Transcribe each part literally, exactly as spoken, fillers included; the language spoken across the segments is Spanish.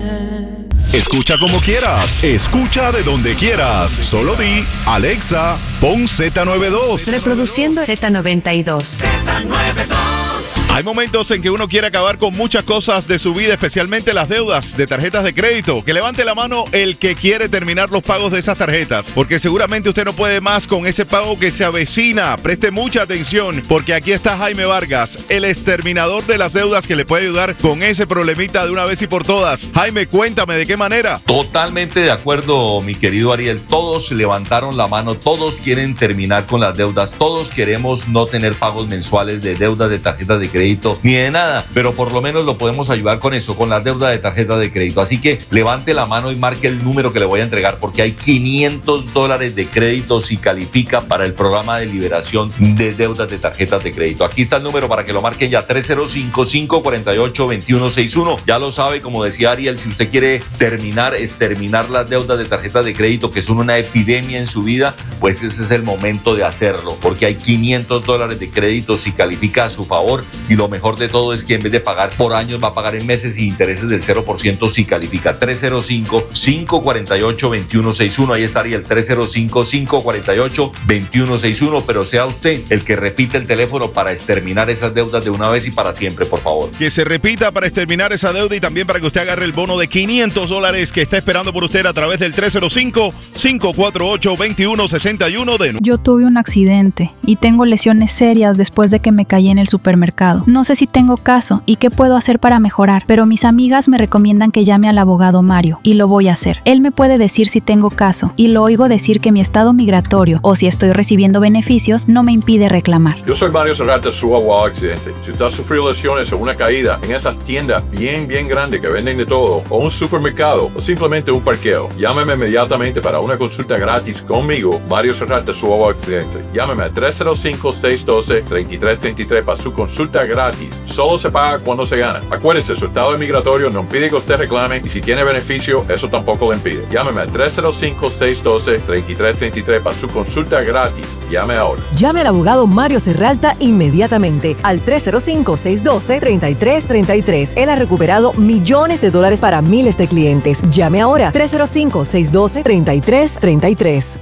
Escucha como quieras, escucha de donde quieras. Solo di, Alexa, pon Z noventa y dos. Reproduciendo Z noventa y dos. Z noventa y dos. Hay momentos en que uno quiere acabar con muchas cosas de su vida, especialmente las deudas de tarjetas de crédito. Que levante la mano el que quiere terminar los pagos de esas tarjetas, porque seguramente usted no puede más con ese pago que se avecina. Preste mucha atención, porque aquí está Jaime Vargas, el exterminador de las deudas, que le puede ayudar con ese problemita de una vez y por todas. Jaime, cuéntame, ¿de qué manera? Totalmente de acuerdo, mi querido Ariel. Todos levantaron la mano, todos quieren terminar con las deudas, todos queremos no tener pagos mensuales de deudas de tarjetas de crédito ni de nada, pero por lo menos lo podemos ayudar con eso, con las deudas de tarjeta de crédito. Así que levante la mano y marque el número que le voy a entregar, porque hay quinientos dólares de crédito si califica para el programa de liberación de deudas de tarjetas de crédito. Aquí está el número para que lo marquen ya: tres cero cinco, cinco cuatro ocho, dos uno seis uno. Ya lo sabe, como decía Ariel, si usted quiere terminar, exterminar las deudas de tarjetas de crédito, que son una epidemia en su vida, pues ese es el momento de hacerlo, porque hay quinientos dólares de crédito si califica a su favor. Y lo mejor de todo es que en vez de pagar por años, va a pagar en meses y intereses del cero por ciento si califica. Tres cero cinco, cinco cuatro ocho, dos uno seis uno. Ahí estaría el tres cero cinco, cinco cuatro ocho, dos uno seis uno. Pero sea usted el que repite el teléfono para exterminar esas deudas de una vez y para siempre, por favor. Que se repita para exterminar esa deuda, y también para que usted agarre el bono de quinientos dólares que está esperando por usted a través del tres cero cinco, cinco cuatro ocho, dos uno seis uno. De... Yo tuve un accidente y tengo lesiones serias después de que me caí en el supermercado. No sé si tengo caso y qué puedo hacer para mejorar, pero mis amigas me recomiendan que llame al abogado Mario, y lo voy a hacer. Él me puede decir si tengo caso, y lo oigo decir que mi estado migratorio o si estoy recibiendo beneficios no me impide reclamar. Yo soy Mario Serrata, su abogado accidente. Si usted ha sufrido lesiones o una caída en esas tiendas bien, bien grandes que venden de todo, o un supermercado, o simplemente un parqueo, llámeme inmediatamente para una consulta gratis conmigo, Mario Serrata, su abogado accidente. Llámeme a tres cero cinco, seis uno dos, tres tres tres tres para su consulta gratis. Solo se paga cuando se gana. Acuérdese, su estado migratorio no impide que usted reclame, y si tiene beneficio, eso tampoco le impide. Llámeme al tres cero cinco, seis uno dos, tres tres tres tres para su consulta gratis. Llame ahora. Llame al abogado Mario Serralta inmediatamente al tres cero cinco, seis uno dos, tres tres tres tres. Él ha recuperado millones de dólares para miles de clientes. Llame ahora. tres cero cinco, seis uno dos, tres tres tres tres.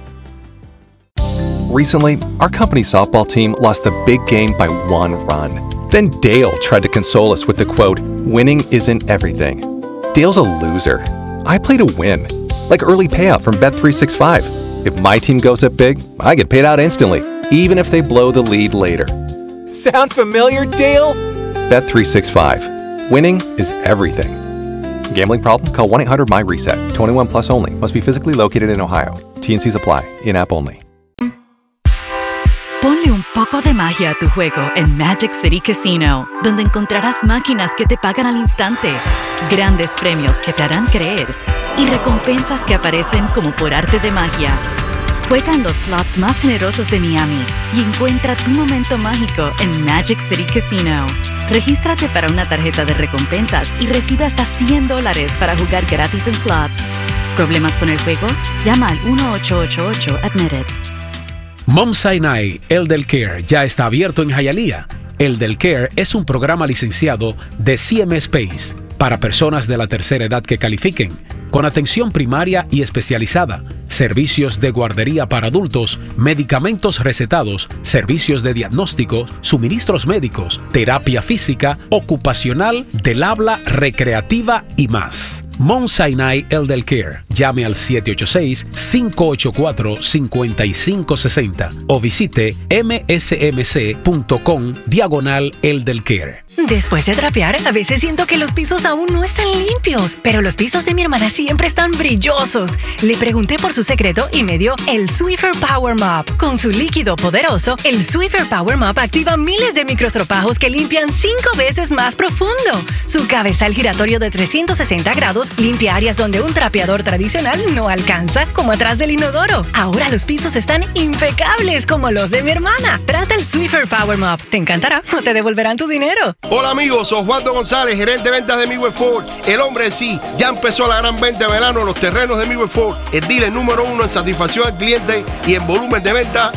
Recently, our company's softball team lost the big game by one run. Then Dale tried to console us with the quote, "Winning isn't everything." Dale's a loser. I play to win. Like early payout from Bet three sixty-five. If my team goes up big, I get paid out instantly, even if they blow the lead later. Sound familiar, Dale? Bet three sixty-five. Winning is everything. Gambling problem? Call one eight hundred M Y reset. twenty-one plus only. Must be physically located in Ohio. T and C's apply. In-app only. Ponle un poco de magia a tu juego en Magic City Casino, donde encontrarás máquinas que te pagan al instante, grandes premios que te harán creer y recompensas que aparecen como por arte de magia. Juega en los slots más generosos de Miami y encuentra tu momento mágico en Magic City Casino. Regístrate para una tarjeta de recompensas y recibe hasta cien dólares para jugar gratis en slots. ¿Problemas con el juego? Llama al uno ocho ocho ocho admit it. Mount Sinai Elder Care ya está abierto en Hialeah. Elder Care es un programa licenciado de C M S Space para personas de la tercera edad que califiquen, con atención primaria y especializada, servicios de guardería para adultos, medicamentos recetados, servicios de diagnóstico, suministros médicos, terapia física, ocupacional, del habla, recreativa y más. Mount Sinai Elder Care. Llame al siete ocho seis, cinco ocho cuatro, cinco cinco seis cero o visite msmc.com diagonal Elder Care. Después de trapear, a veces siento que los pisos aún no están limpios, pero los pisos de mi hermana siempre están brillosos. Le pregunté por su secreto y me dio el Swiffer Power Mop. Con su líquido poderoso, el Swiffer Power Mop activa miles de microstropajos que limpian cinco veces más profundo. Su cabezal giratorio de trescientos sesenta grados limpia áreas donde un trapeador tradicional no alcanza, como atrás del inodoro. Ahora los pisos están impecables como los de mi hermana. Trata el Swiffer Power Mop. Te encantará o te devolverán tu dinero. Hola amigos, soy Osvaldo González, gerente de ventas de Midway Ford. El hombre en sí, ya empezó la gran venta de verano en los terrenos de Midway Ford. El dealer número uno en satisfacción al cliente y en volumen de venta